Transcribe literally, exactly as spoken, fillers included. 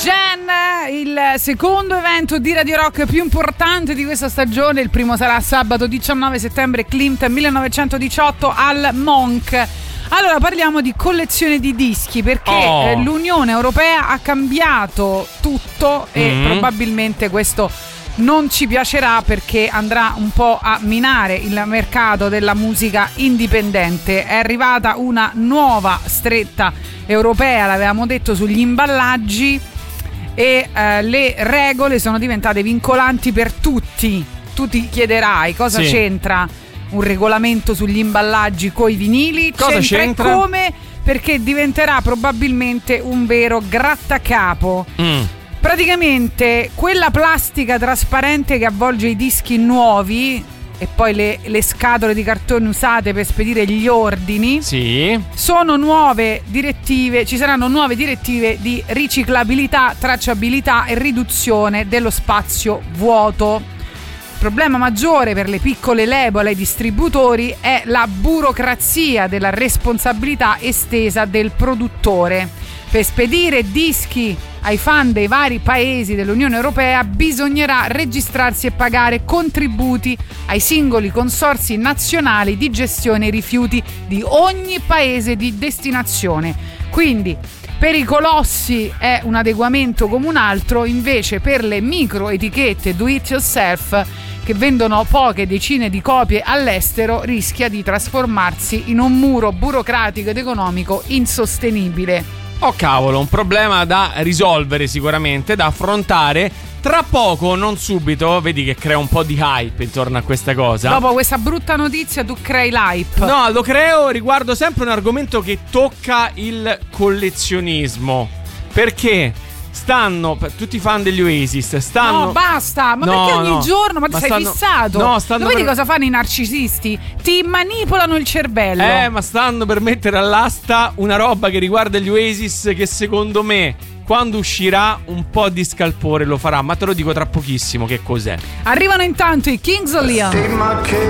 Gen, il secondo evento di Radio Rock più importante di questa stagione. Il primo sarà sabato diciannove settembre, Klimt millenovecentodiciotto al Monk. Allora parliamo di collezione di dischi, perché oh. eh, l'Unione Europea ha cambiato tutto e mm-hmm. probabilmente questo non ci piacerà, perché andrà un po' a minare il mercato della musica indipendente. È arrivata una nuova stretta europea, l'avevamo detto, sugli imballaggi, e eh, le regole sono diventate vincolanti per tutti. Tu ti chiederai cosa sì. c'entra un regolamento sugli imballaggi coi vinili. Cosa c'entra, c'entra? E come? Perché diventerà probabilmente un vero grattacapo. Mm. Praticamente quella plastica trasparente che avvolge i dischi nuovi e poi le, le scatole di cartone usate per spedire gli ordini, sì. sono nuove direttive, ci saranno nuove direttive di riciclabilità, tracciabilità e riduzione dello spazio vuoto. Il problema maggiore per le piccole label e i distributori è la burocrazia della responsabilità estesa del produttore. Per spedire dischi ai fan dei vari paesi dell'Unione Europea bisognerà registrarsi e pagare contributi ai singoli consorzi nazionali di gestione rifiuti di ogni paese di destinazione. Quindi per i colossi è un adeguamento come un altro, invece per le micro etichette do it yourself che vendono poche decine di copie all'estero rischia di trasformarsi in un muro burocratico ed economico insostenibile. Oh cavolo, un problema da risolvere sicuramente, da affrontare tra poco, non subito. Vedi che crea un po' di hype intorno a questa cosa. Dopo questa brutta notizia tu crei l'hype. No, lo creo riguardo sempre un argomento che tocca il collezionismo. Perché stanno, tutti i fan degli Oasis stanno... No, basta, ma no, perché ogni no. giorno? Ma ti ma sei stanno... fissato? No, stanno Lo vedi per... cosa fanno i narcisisti? Ti manipolano il cervello. Eh, ma stanno per mettere all'asta una roba che riguarda gli Oasis che secondo me, quando uscirà, un po' di scalpore lo farà. Ma te lo dico tra pochissimo che cos'è. Arrivano intanto i Kings of Leon.